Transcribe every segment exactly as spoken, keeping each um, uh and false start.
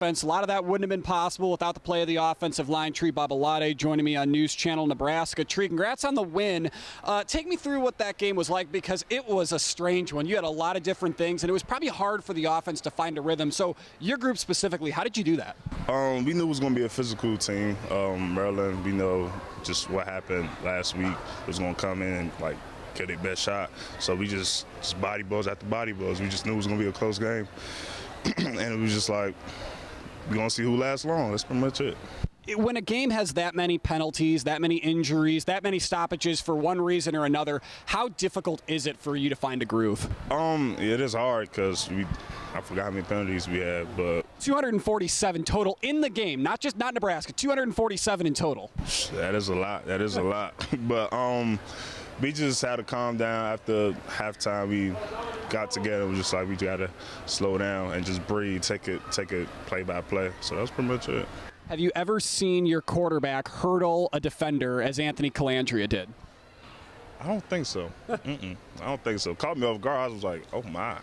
offense. A lot of that wouldn't have been possible without the play of the offensive line. Tree Babalade joining me on News Channel Nebraska. Tree, congrats on the win. Uh, take me through what that game was like, because it was a strange one. You had a lot of different things, and it was probably hard for the offense to find a rhythm. So your group specifically, how did you do that? Um, we knew it was going to be a physical team. Um, Maryland, we know just what happened last week. It was going to come in and, like, get their best shot. So we just, just body blows after body blows. We just knew it was going to be a close game. And it was just like, we're going to see who lasts long. That's pretty much it. When a game has that many penalties, that many injuries, that many stoppages for one reason or another, how difficult is it for you to find a groove? Um, it is hard because we, I forgot how many penalties we had, but two hundred forty-seven total in the game, not just not Nebraska, two hundred forty-seven in total. That is a lot. That is a lot. But um, we just had to calm down after halftime. We got together. It was just like we got to slow down and just breathe, take it, take it play by play. So that's pretty much it. Have you ever seen your quarterback hurdle a defender as Anthony Calandria did? I don't think so. Mm-mm. I don't think so. Caught me off guard. I was like, oh my.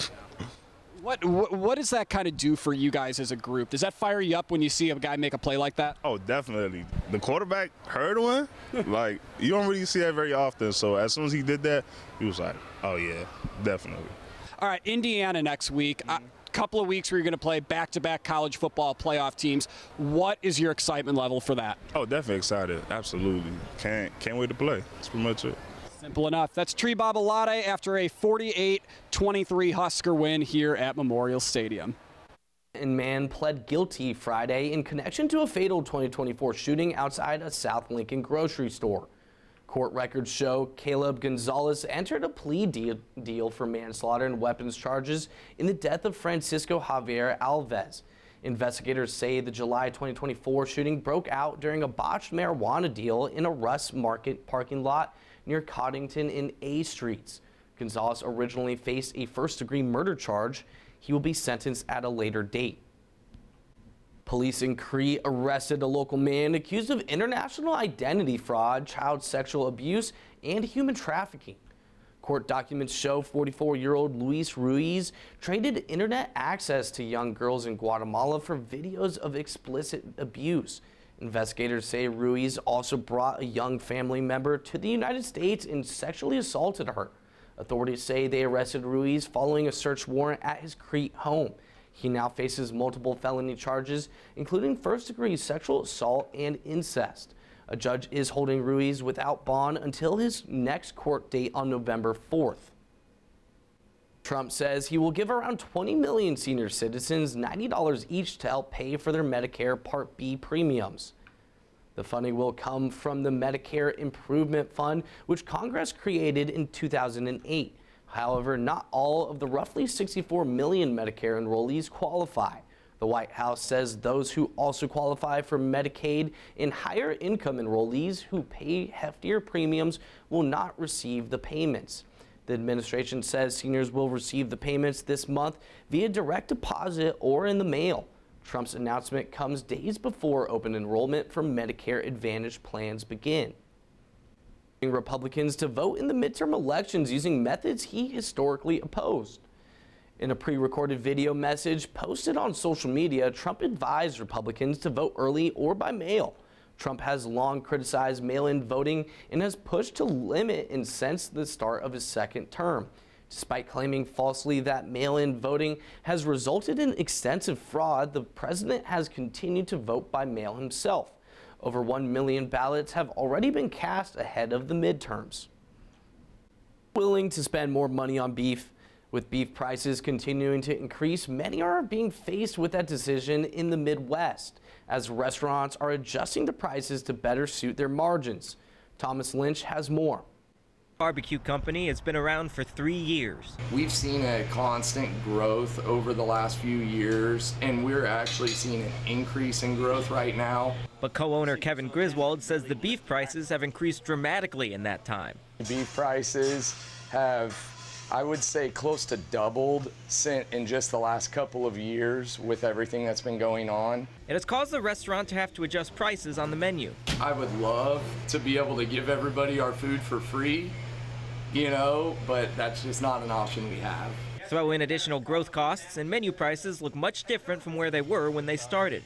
What, what what does that kind of do for you guys as a group? Does that fire you up when you see a guy make a play like that? Oh, definitely. The quarterback hurdling, like, you don't really see that very often. So as soon as he did that, he was like, oh yeah, definitely. All right, Indiana next week. Mm-hmm. A couple of weeks where you're going to play back-to-back college football playoff teams. What is your excitement level for that? Oh, definitely excited. Absolutely. Can't can't wait to play. That's pretty much it. Simple enough. That's Tree Babalade after a forty-eight twenty-three Husker win here at Memorial Stadium. And man pled guilty Friday in connection to a fatal twenty twenty-four shooting outside a South Lincoln grocery store. Court records show Caleb Gonzalez entered a plea deal, deal for manslaughter and weapons charges in the death of Francisco Javier Alves. Investigators say the July twenty twenty-four shooting broke out during a botched marijuana deal in a Russ Market parking lot near Coddington and A Streets. Gonzalez originally faced a first-degree murder charge. He will be sentenced at a later date. Police in Cree arrested a local man accused of international identity fraud, child sexual abuse, and human trafficking. Court documents show forty-four-year-old Luis Ruiz traded internet access to young girls in Guatemala for videos of explicit abuse. Investigators say Ruiz also brought a young family member to the United States and sexually assaulted her. Authorities say they arrested Ruiz following a search warrant at his Crete home. He now faces multiple felony charges, including first-degree sexual assault and incest. A judge is holding Ruiz without bond until his next court date on November fourth. Trump says he will give around twenty million senior citizens ninety dollars each to help pay for their Medicare Part B premiums. The funding will come from the Medicare Improvement Fund, which Congress created in two thousand eight. However, not all of the roughly sixty-four million Medicare enrollees qualify. The White House says those who also qualify for Medicaid and higher income enrollees who pay heftier premiums will not receive the payments. The administration says seniors will receive the payments this month via direct deposit or in the mail. Trump's announcement comes days before open enrollment for Medicare Advantage plans begin. Republicans to vote in the midterm elections using methods he historically opposed. In a pre-recorded video message posted on social media, Trump advised Republicans to vote early or by mail. Trump has long criticized mail-in voting and has pushed to limit it since the start of his second term. Despite claiming falsely that mail-in voting has resulted in extensive fraud, the president has continued to vote by mail himself. Over one million ballots have already been cast ahead of the midterms. Willing to spend more money on beef. With beef prices continuing to increase, many are being faced with that decision in the Midwest, as restaurants are adjusting the prices to better suit their margins. Thomas Lynch has more. Barbecue company has been around for three years. We've seen a constant growth over the last few years, and we're actually seeing an increase in growth right now. But co-owner Kevin Griswold says the beef prices have increased dramatically in that time. Beef prices have, I would say, close to doubled in just the last couple of years with everything that's been going on. It has caused the restaurant to have to adjust prices on the menu. I would love to be able to give everybody our food for free, you know, but that's just not an option we have. Throw in additional growth costs, and menu prices look much different from where they were when they started.